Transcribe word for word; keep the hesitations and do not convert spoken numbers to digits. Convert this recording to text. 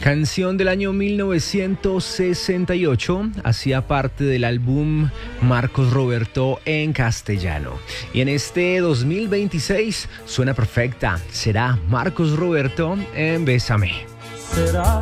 Canción del año mil novecientos sesenta y ocho, hacía parte del álbum Marcos Roberto en castellano. Y en este dos mil veintiséis suena perfecta, será Marcos Roberto en Bésame. Será